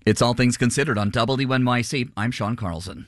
It's All Things Considered on WNYC. I'm Sean Carlson.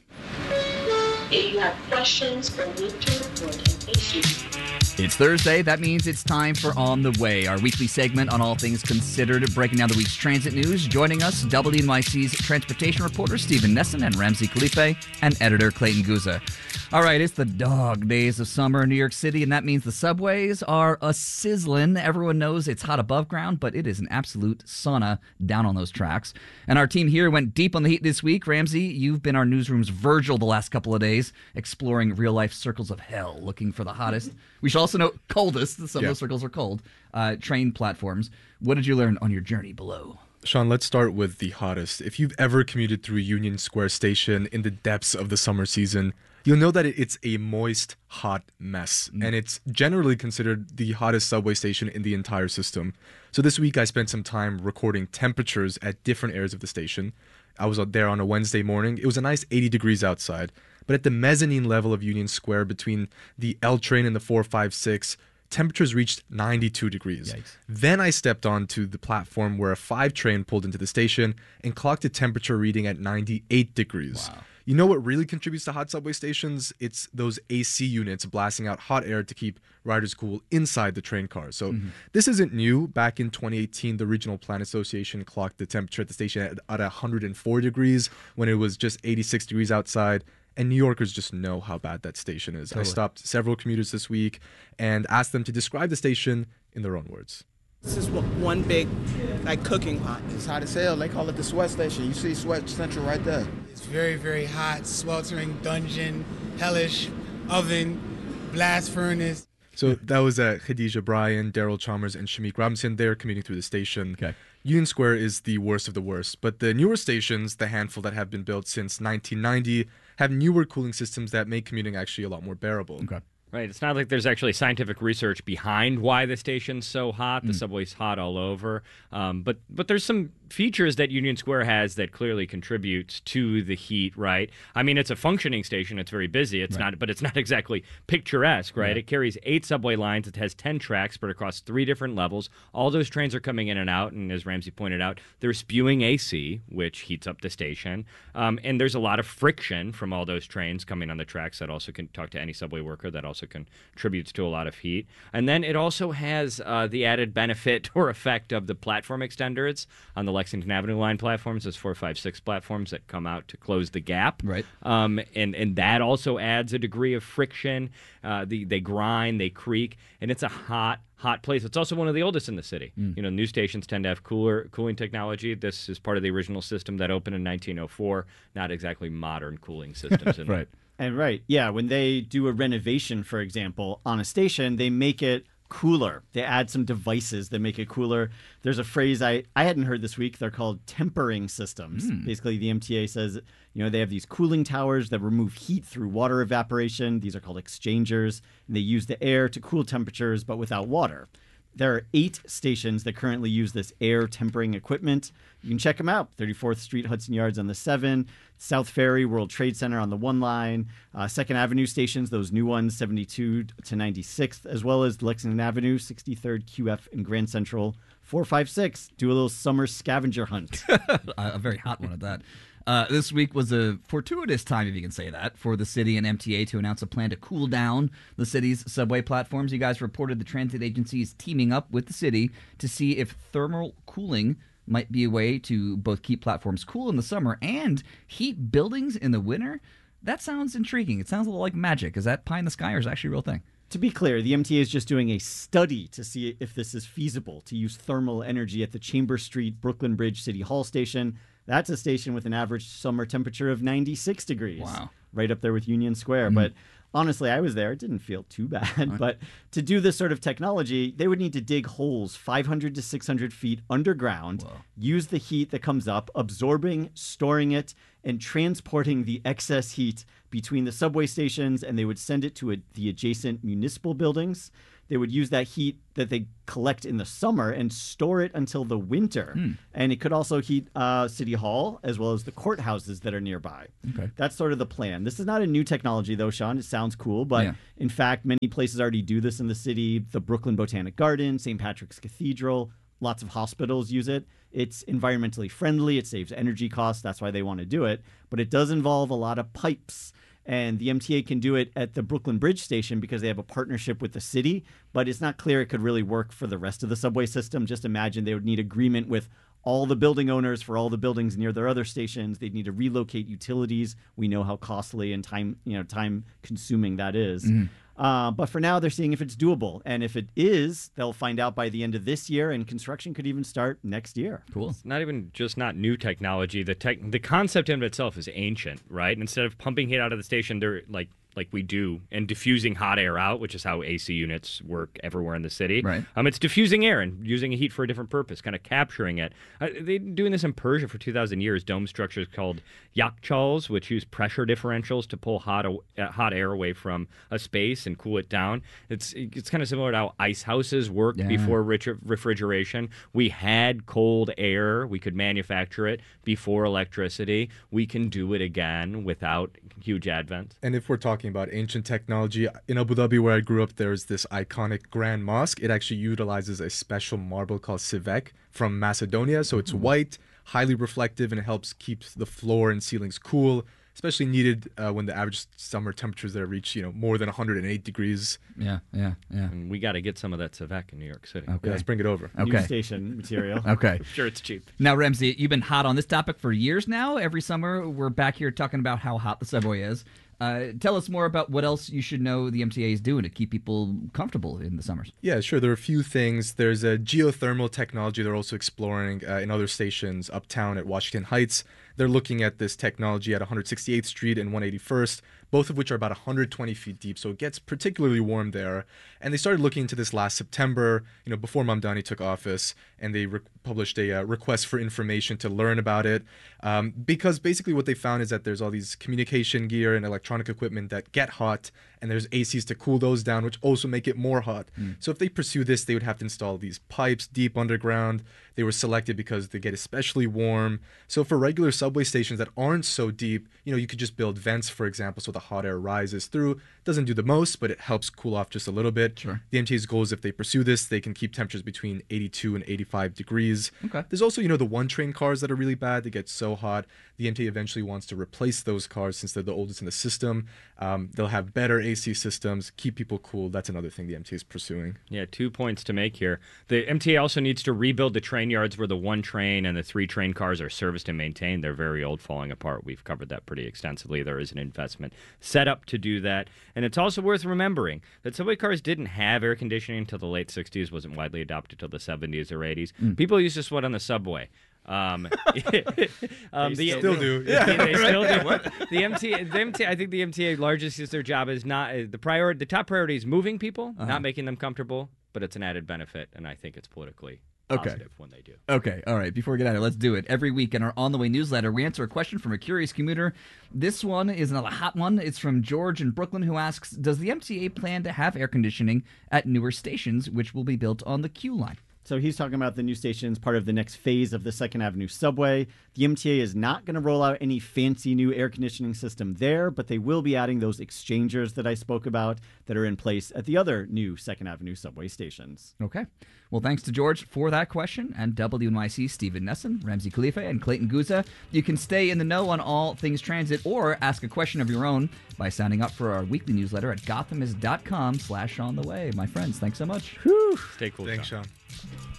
If you have questions or need to report an issue. It's Thursday. That means it's time for On the Way, our weekly segment on All Things Considered, breaking down the week's transit news. Joining us, WNYC's transportation reporter Stephen Nesson and Ramsey Khalife, and editor Clayton Guza. All right, it's the dog days of summer in New York City, and that means the subways are a-sizzling. Everyone knows it's hot above ground, but it is an absolute sauna down on those tracks. And our team here went deep on the heat this week. Ramsey, you've been our newsroom's Virgil the last couple of days, exploring real-life circles of hell, looking for the hottest. We should also note coldest. Some of those circles are cold. Train platforms. What did you learn on your journey below? Sean, let's start with the hottest. If you've ever commuted through Union Square Station in the depths of the summer season, you'll know that it's a moist, hot mess, and it's generally considered the hottest subway station in the entire system. So this week I spent some time recording temperatures at different areas of the station. I was out there on a Wednesday morning. It was a nice 80 degrees outside, but at the mezzanine level of Union Square between the L train and the 456, temperatures reached 92 degrees. Yikes. Then I stepped onto the platform where a 5 train pulled into the station and clocked a temperature reading at 98 degrees. Wow. You know what really contributes to hot subway stations? It's those AC units blasting out hot air to keep riders cool inside the train cars. So this isn't new. Back in 2018, the Regional Plan Association clocked the temperature at the station at 104 degrees when it was just 86 degrees outside. And New Yorkers just know how bad that station is. Totally. I stopped several commuters this week and asked them to describe the station in their own words. This is one big, cooking pot. It's hot as hell. They call it the sweat station. You see Sweat Central right there. It's very, very hot, sweltering, dungeon, hellish, oven, blast furnace. So that was Khadijah Bryan, Daryl Chalmers, and Shamik Robinson. They're commuting through the station. Okay. Union Square is the worst of the worst, but the newer stations, the handful that have been built since 1990, have newer cooling systems that make commuting actually a lot more bearable. Okay. Right. It's not like there's actually scientific research behind why the station's so hot. The subway's hot all over. But there's some features that Union Square has that clearly contributes to the heat, right? I mean, it's a functioning station. It's very busy. It's not, but it's not exactly picturesque, right? It carries 8 subway lines. It has 10 tracks spread across 3 different levels. All those trains are coming in and out. And as Ramsey pointed out, they're spewing AC, which heats up the station. And there's a lot of friction from all those trains coming on the tracks. That also can talk to any subway worker. That also contributes to a lot of heat. And then it also has the added benefit or effect of the platform extenders on the Lexington Avenue line platforms, those 456 platforms that come out to close the gap. Right. And that also adds a degree of friction. They grind, they creak, and it's a hot place. It's also one of the oldest in the city. You know, new stations tend to have cooling technology. This is part of the original system that opened in 1904. Not exactly modern cooling systems. Right. And when they do a renovation, for example, on a station, they make it cooler. They add some devices that make it cooler. There's a phrase I hadn't heard this week. They're called tempering systems. Basically, the MTA says, they have these cooling towers that remove heat through water evaporation. These are called exchangers. And they use the air to cool temperatures, but without water. There are 8 stations that currently use this air tempering equipment. You can check them out. 34th Street, Hudson Yards on the 7, South Ferry, World Trade Center on the 1 line, 2nd Avenue stations, those new ones, 72 to 96th, as well as Lexington Avenue, 63rd, QF, and Grand Central, 456. Do a little summer scavenger hunt. A very hot one at that. This week was a fortuitous time, if you can say that, for the city and MTA to announce a plan to cool down the city's subway platforms. You guys reported the transit agency is teaming up with the city to see if thermal cooling might be a way to both keep platforms cool in the summer and heat buildings in the winter. That sounds intriguing. It sounds a little like magic. Is that pie in the sky or is it actually a real thing? To be clear, the MTA is just doing a study to see if this is feasible to use thermal energy at the Chambers Street Brooklyn Bridge City Hall station. That's a station with an average summer temperature of 96 degrees. Wow. Right up there with Union Square. But honestly, I was there. It didn't feel too bad. But to do this sort of technology, they would need to dig holes 500 to 600 feet underground, use the heat that comes up, absorbing, storing it, and transporting the excess heat between the subway stations, and they would send it to the adjacent municipal buildings. They would use that heat that they collect in the summer and store it until the winter. And it could also heat City Hall as well as the courthouses that are nearby. Okay. That's sort of the plan. This is not a new technology, though, Sean. It sounds cool, but in fact, many places already do this in the city. The Brooklyn Botanic Garden, St. Patrick's Cathedral, lots of hospitals use it. It's environmentally friendly. It saves energy costs. That's why they want to do it. But it does involve a lot of pipes. And the MTA can do it at the Brooklyn Bridge station because they have a partnership with the city. But it's not clear it could really work for the rest of the subway system. Just imagine they would need agreement with all the building owners for all the buildings near their other stations. They'd need to relocate utilities. We know how costly and time consuming that is. But for now, they're seeing if it's doable. And if it is, they'll find out by the end of this year, and construction could even start next year. Cool. It's not even just not new technology. The concept in itself is ancient, right? Instead of pumping heat out of the station, they're like we do, and diffusing hot air out, which is how AC units work everywhere in the city. Right. It's diffusing air and using heat for a different purpose, kind of capturing it. They've been doing this in Persia for 2,000 years. Dome structures called yakchals, which use pressure differentials to pull hot air away from a space and cool it down. It's kind of similar to how ice houses worked before refrigeration. We had cold air. We could manufacture it before electricity. We can do it again without huge advent. And if we're talking about ancient technology, in Abu Dhabi, where I grew up, there's this iconic Grand Mosque. It actually utilizes a special marble called Sivek from Macedonia. So it's white, highly reflective, and it helps keep the floor and ceilings cool, especially needed when the average summer temperatures there reach, more than 108 degrees. Yeah. And we got to get some of that Savek in New York City. Okay. Yeah, let's bring it over. New Okay. station material. Okay. I'm sure it's cheap. Now, Ramsey, you've been hot on this topic for years now. Every summer, we're back here talking about how hot the subway is. Tell us more about what else you should know the MTA is doing to keep people comfortable in the summers. Yeah, sure. There are a few things. There's a geothermal technology they're also exploring in other stations uptown at Washington Heights. They're looking at this technology at 168th Street and 181st, both of which are about 120 feet deep, so it gets particularly warm there. And they started looking into this last September, before Mamdani took office, and they published a request for information to learn about it, because basically what they found is that there's all these communication gear and electronic equipment that get hot, and there's ACs to cool those down, which also make it more hot. So if they pursue this, they would have to install these pipes deep underground. They were selected because they get especially warm. So for regular subway stations that aren't so deep, you could just build vents, for example, so the hot air rises through. Doesn't do the most, but it helps cool off just a little bit. Sure. The MTA's goal is if they pursue this, they can keep temperatures between 82 and 85 degrees. Okay. There's also, the one-train cars that are really bad. They get so hot. The MTA eventually wants to replace those cars since they're the oldest in the system. They'll have better AC systems, keep people cool. That's another thing the MTA is pursuing. Yeah, 2 points to make here. The MTA also needs to rebuild the train yards where the one train and the three train cars are serviced and maintained. They're very old, falling apart. We've covered that pretty extensively. There is an investment set up to do that. And it's also worth remembering that subway cars didn't have air conditioning until the late 60s, wasn't widely adopted until the 70s or 80s. People used to sweat on the subway. They still do. They still do. The MTA, I think the MTA largest is their job is not the top priority is moving people, not making them comfortable, but it's an added benefit, and I think it's politically positive when they do. Okay, all right. Before we get out of it, let's do it. Every week in our On the Way newsletter, we answer a question from a curious commuter. This one is another hot one. It's from George in Brooklyn, who asks, does the MTA plan to have air conditioning at newer stations, which will be built on the Q line? So he's talking about the new stations, part of the next phase of the Second Avenue subway. The MTA is not going to roll out any fancy new air conditioning system there, but they will be adding those exchangers that I spoke about that are in place at the other new Second Avenue subway stations. Okay. Well, thanks to George for that question, and WNYC Stephen Nesson, Ramsey Khalifa, and Clayton Guza. You can stay in the know on all things transit or ask a question of your own by signing up for our weekly newsletter at gothamist.com/ontheway. My friends, thanks so much. Stay cool. Thanks, Sean. Sean.